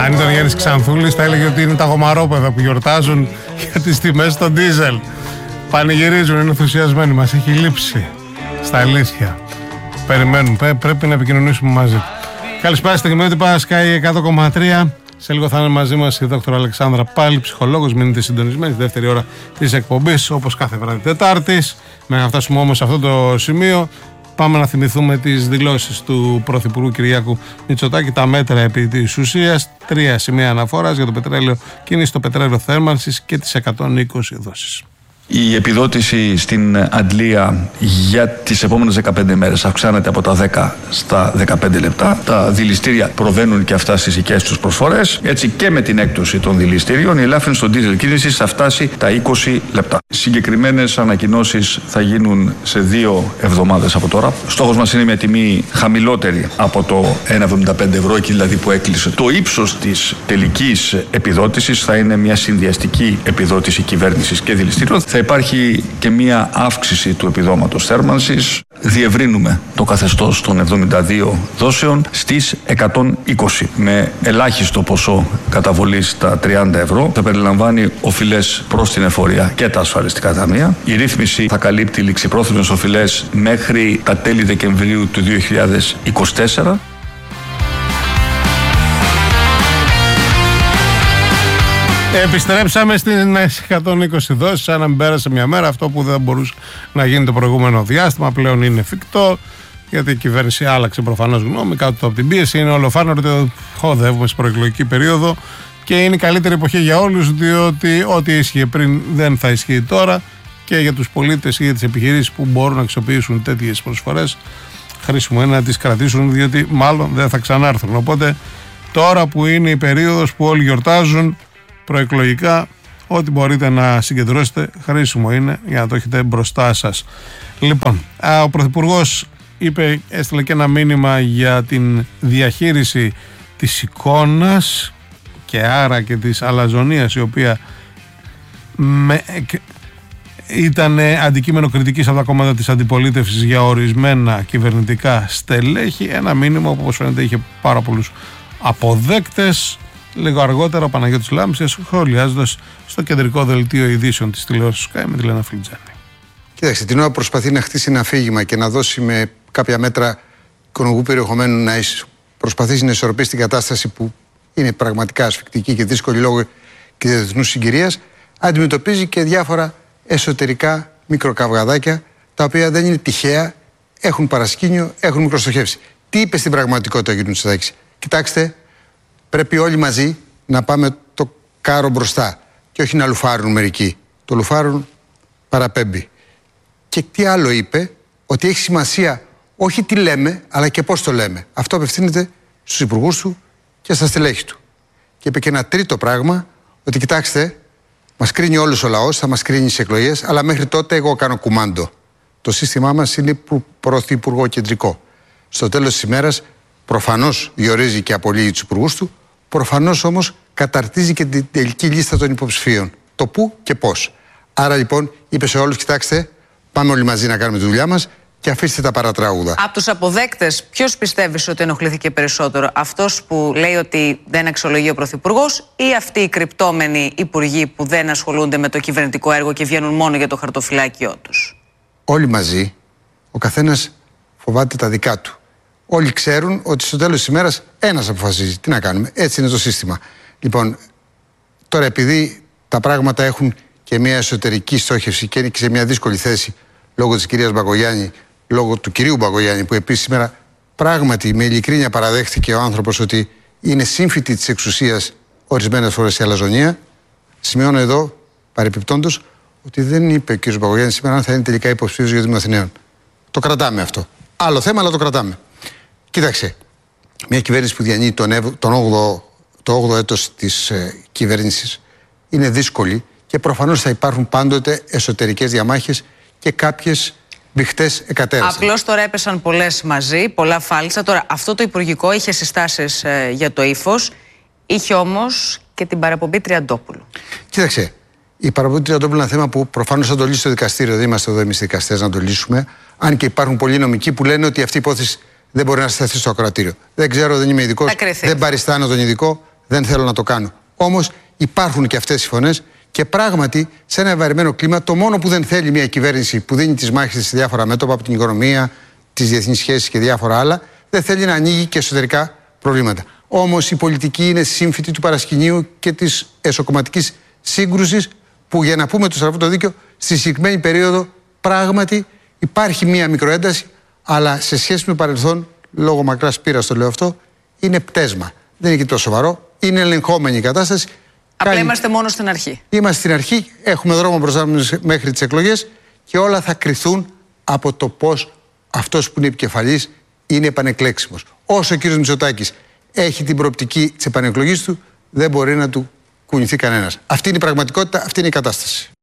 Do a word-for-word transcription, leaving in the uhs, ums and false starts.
Αν ήταν ο Γιάννης Ξανθούλης θα έλεγε ότι είναι τα γομαρόπεδα που γιορτάζουν για τις τιμές στο ντίζελ. Πανηγυρίζουν, είναι ενθουσιασμένοι, μας έχει λείψει στα αλήθεια. Περιμένουμε, πρέπει να επικοινωνήσουμε μαζί του. Καλησπέρα στη Δημήτρη Sky εκατό κόμμα τρία. Σε λίγο θα είναι μαζί μας η δόκτωρα Αλεξάνδρα πάλι, ψυχολόγος. Μείνετε συντονισμένοι στη δεύτερη ώρα της εκπομπής, όπως κάθε βράδυ Τετάρτης. Μέχρι να φτάσουμε όμως σε αυτό το σημείο, πάμε να θυμηθούμε τις δηλώσεις του Πρωθυπουργού Κυριάκου Μητσοτάκη, τα μέτρα επί της ουσίας, τρία σημεία αναφοράς για το πετρέλαιο, κίνηση στο πετρέλαιο θέρμανσης και τις εκατόν είκοσι δόσεις. Η επιδότηση στην Αντλία για τις επόμενες δεκαπέντε μέρες αυξάνεται από τα δέκα στα δεκαπέντε λεπτά. Τα δηληστήρια προβαίνουν και αυτά στις δικές τους προσφορές. Έτσι και με την έκπτωση των δηληστηρίων η ελάφρυνση των ντίζελ κίνησης θα φτάσει τα είκοσι λεπτά. Συγκεκριμένες ανακοινώσεις θα γίνουν σε δύο εβδομάδες από τώρα. Στόχος μας είναι μια τιμή χαμηλότερη από το ένα κόμμα εβδομήντα πέντε ευρώ, εκεί δηλαδή που έκλεισε. Το ύψος της τελικής επιδότησης θα είναι μια συνδυαστική επιδότηση κυβέρνησης και δηληστήριων. Θα υπάρχει και μία αύξηση του επιδόματος θέρμανσης. Διευρύνουμε το καθεστώς των εβδομήντα δύο δόσεων στις εκατόν είκοσι με ελάχιστο ποσό καταβολής στα τριάντα ευρώ. Θα περιλαμβάνει οφειλές προς την εφορία και τα ασφαλιστικά ταμεία. Η ρύθμιση θα καλύπτει ληξιπρόθεσμες οφειλές μέχρι τα τέλη Δεκεμβρίου του δύο χιλιάδες είκοσι τέσσερα. Επιστρέψαμε στις εκατόν είκοσι δόσεις, σαν να μην πέρασε μια μέρα. Αυτό που δεν μπορούσε να γίνει το προηγούμενο διάστημα πλέον είναι εφικτό, γιατί η κυβέρνηση άλλαξε προφανώς γνώμη κάτω από την πίεση. Είναι ολοφάνερο ότι οδεύουμε στην προεκλογική περίοδο και είναι η καλύτερη εποχή για όλους, διότι ό,τι ίσχυε πριν δεν θα ισχύει τώρα, και για τους πολίτες ή για τις επιχειρήσεις που μπορούν να αξιοποιήσουν τέτοιες προσφορές, χρήσιμο είναι να τις κρατήσουν, διότι μάλλον δεν θα ξανάρθουν. Οπότε τώρα που είναι η περίοδος που όλοι γιορτάζουν προεκλογικά, ό,τι μπορείτε να συγκεντρώσετε χρήσιμο είναι για να το έχετε μπροστά σας. Λοιπόν, ο Πρωθυπουργός είπε, έστειλε και ένα μήνυμα για την διαχείριση της εικόνας και άρα και της αλαζονίας, η οποία με, ήταν αντικείμενο κριτικής από τα κόμματα της αντιπολίτευσης για ορισμένα κυβερνητικά στελέχη. Ένα μήνυμα που όπως φαίνεται είχε πάρα πολλούς αποδέκτες. Λίγο αργότερα ο Παναγιώτης Λάμψης σχολιάζοντας στο κεντρικό δελτίο ειδήσεων της τηλεόρασης Sky με τη Λένα Φλιτζάνη. Κοίταξε, την ώρα προσπαθεί να χτίσει ένα αφήγημα και να δώσει με κάποια μέτρα οικονομικού περιεχομένου να προσπαθήσει να ισορροπήσει την κατάσταση που είναι πραγματικά ασφικτική και δύσκολη λόγω και διεθνούς συγκυρίας, αντιμετωπίζει και διάφορα εσωτερικά μικροκαυγαδάκια, τα οποία δεν είναι τυχαία, έχουν παρασκήνιο, έχουν μικροστοχεύσει. Τι είπε στην πραγματικότητα ο κ. Μητσοτάκης? Κοιτάξτε, πρέπει όλοι μαζί να πάμε το κάρο μπροστά και όχι να λουφάρουν μερικοί. Το λουφάρουν παραπέμπει. Και τι άλλο είπε? Ότι έχει σημασία όχι τι λέμε, αλλά και πώς το λέμε. Αυτό απευθύνεται στους υπουργούς του και στα στελέχη του. Και είπε και ένα τρίτο πράγμα, ότι κοιτάξτε, μας κρίνει όλος ο λαός, θα μας κρίνει στις εκλογές, αλλά μέχρι τότε εγώ κάνω κουμάντο. Το σύστημά μας είναι πρωθυπουργό κεντρικό. Στο τέλος της ημέρας, προφανώς διορίζει και απολύει τους υπουργούς του, προφανώς όμως καταρτίζει και την τελική λίστα των υποψηφίων. Το πού και πώς. Άρα λοιπόν είπε σε όλους, κοιτάξτε, πάμε όλοι μαζί να κάνουμε τη δουλειά μας και αφήστε τα παρατράγουδα. Από τους αποδέκτες, ποιος πιστεύεις ότι ενοχλήθηκε περισσότερο? Αυτός που λέει ότι δεν αξιολογεί ο Πρωθυπουργός, ή αυτοί οι κρυπτόμενοι υπουργοί που δεν ασχολούνται με το κυβερνητικό έργο και βγαίνουν μόνο για το χαρτοφυλάκιό τους? Όλοι μαζί, ο καθένας φοβάται τα δικά του. Όλοι ξέρουν ότι στο τέλος της ημέρας ένας αποφασίζει. Τι να κάνουμε, έτσι είναι το σύστημα. Λοιπόν, τώρα επειδή τα πράγματα έχουν και μια εσωτερική στόχευση και είναι και σε μια δύσκολη θέση λόγω της κυρίας Μπακογιάννη, λόγω του κυρίου Μπακογιάννη, που επίσης σήμερα πράγματι με ειλικρίνεια παραδέχτηκε ο άνθρωπος ότι είναι σύμφυτη της εξουσίας ορισμένες φορές η αλαζονία, σημειώνω εδώ παρεπιπτόντως ότι δεν είπε ο κύριος Μπακογιάννη σήμερα αν θα είναι τελικά υποψήφιος για το Δήμο Αθηναίων. Το κρατάμε αυτό. Άλλο θέμα, αλλά το κρατάμε. Κοίταξε, μια κυβέρνηση που διανύει τον, τον όγδοο, το όγδοο έτος της ε, κυβέρνησης είναι δύσκολη και προφανώς θα υπάρχουν πάντοτε εσωτερικές διαμάχες και κάποιες μπηχτές εκατέρασαν. Απλώς τώρα έπεσαν πολλές μαζί, πολλά φάλισσα. Τώρα αυτό το υπουργικό είχε συστάσεις ε, για το ύφος, είχε όμως και την παραπομπή Τριαντόπουλου. Κοίταξε, η παραπομπή Τριαντόπουλου είναι ένα θέμα που προφανώς θα το λύσει το δικαστήριο. Δεν είμαστε εδώ εμείς δικαστές να το λύσουμε. Αν και υπάρχουν πολλοί νομικοί που λένε ότι αυτή η υπόθεση δεν μπορεί να σταθεί στο ακροατήριο. Δεν ξέρω, δεν είμαι ειδικός. Δεν παριστάνω τον ειδικό. δεν θέλω να το κάνω. Όμως υπάρχουν και αυτές οι φωνές και πράγματι σε ένα ευαρημένο κλίμα το μόνο που δεν θέλει μια κυβέρνηση που δίνει τις μάχες σε διάφορα μέτωπα από την οικονομία, τις διεθνείς σχέσεις και διάφορα άλλα, δεν θέλει να ανοίγει και εσωτερικά προβλήματα. Όμως η πολιτική είναι σύμφυτη του παρασκηνίου και της εσωκομματικής σύγκρουσης που, για να πούμε το στραβό το δίκιο, στη συγκεκριμένη περίοδο πράγματι υπάρχει μία μικροένταση, αλλά σε σχέση με το παρελθόν, λόγω μακράς πείρας το λέω αυτό, είναι πτέσμα. Δεν είναι και τόσο σοβαρό, είναι ελεγχόμενη η κατάσταση. Απλά Κάνει... είμαστε μόνο στην αρχή. Είμαστε στην αρχή, έχουμε δρόμο μπροστά μας μέχρι τις εκλογές και όλα θα κριθούν από το πώς αυτός που είναι επικεφαλής είναι επανεκλέξιμος. Όσο ο κύριος Μητσοτάκης έχει την προοπτική της επανεκλογής του, δεν μπορεί να του κουνηθεί κανένας. Αυτή είναι η πραγματικότητα, αυτή είναι η κατάσταση.